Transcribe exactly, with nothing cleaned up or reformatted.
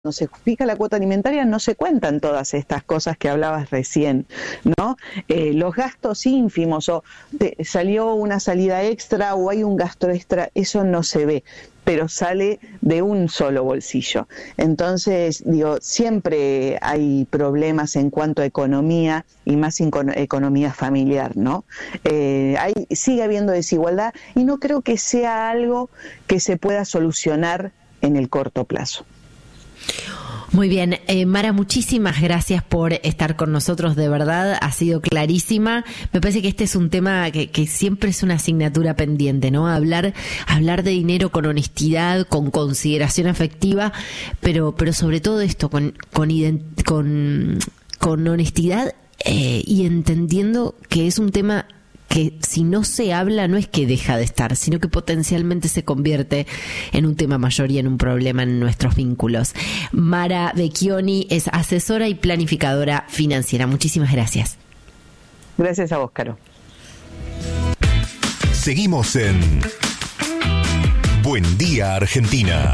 Cuando se fija la cuota alimentaria no se cuentan todas estas cosas que hablabas recién, ¿no? Eh, los gastos ínfimos o te, salió una salida extra o hay un gasto extra, eso no se ve, pero sale de un solo bolsillo. Entonces, digo, siempre hay problemas en cuanto a economía y más economía familiar, ¿no? Eh, hay, sigue habiendo desigualdad y no creo que sea algo que se pueda solucionar en el corto plazo. Muy bien, eh, Mara, muchísimas gracias por estar con nosotros, de verdad, ha sido clarísima. Me parece que este es un tema que, que siempre es una asignatura pendiente, ¿no? Hablar, hablar de dinero con honestidad, con consideración afectiva, pero, pero sobre todo esto, con, con, ident- con, con honestidad eh, y entendiendo que es un tema que si no se habla no es que deja de estar, sino que potencialmente se convierte en un tema mayor y en un problema en nuestros vínculos. Mara Vecchioni es asesora y planificadora financiera. Muchísimas gracias. Gracias a vos, Caro. Seguimos en Buen Día Argentina.